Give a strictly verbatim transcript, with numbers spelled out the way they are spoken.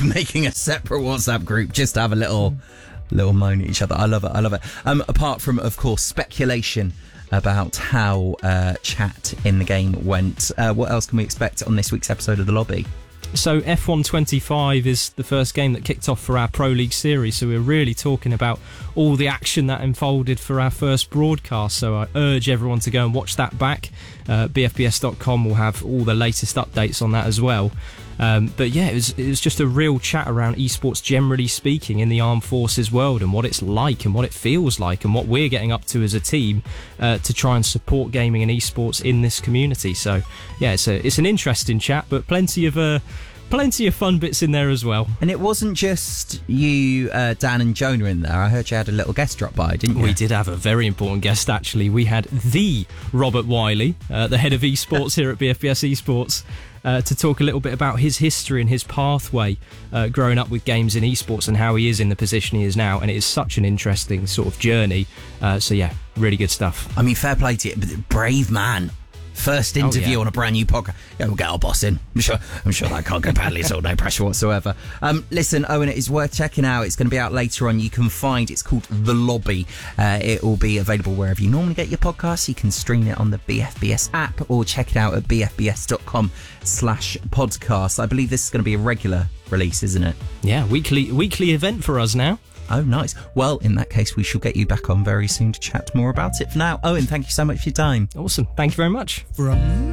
making a separate WhatsApp group just to have a little little moan at each other. I love it. I love it. Um, apart from, of course, speculation about how uh, chat in the game went, uh, what else can we expect on this week's episode of The Lobby? So F one twenty-five is the first game that kicked off for our Pro League series, so we're really talking about all the action that unfolded for our first broadcast, so I urge everyone to go and watch that back. uh, B F B S dot com will have all the latest updates on that as well. Um, but yeah, it was, it was just a real chat around esports generally speaking in the armed forces world, and what it's like and what it feels like and what we're getting up to as a team uh, to try and support gaming and esports in this community. So yeah, it's, a, it's an interesting chat, but plenty of uh, plenty of fun bits in there as well. And it wasn't just you, uh, Dan and Jonah in there. I heard you had a little guest drop by, didn't you? We did have a very important guest, actually. We had the Robert Wiley, uh, the head of esports here at B F B S Esports, Uh, to talk a little bit about his history and his pathway uh, growing up with games in esports and how he is in the position he is now. And it is such an interesting sort of journey. Uh, so yeah, really good stuff. I mean, fair play to you. Brave man. First interview oh, yeah. on a brand new podcast. Yeah, we'll get our boss in. I'm sure I'm sure that can't go badly. It's all no pressure whatsoever. Um, listen, Owen, it is worth checking out. It's going to be out later on. You can find, it's called The Lobby. Uh, it will be available wherever you normally get your podcasts. You can stream it on the B F B S app or check it out at b f b s dot com slash podcast. I believe this is going to be a regular release, isn't it? Yeah, weekly weekly event for us now. Oh, nice. Well, in that case, we shall get you back on very soon to chat more about it. For now, Owen, thank you so much for your time. Awesome. Thank you very much. From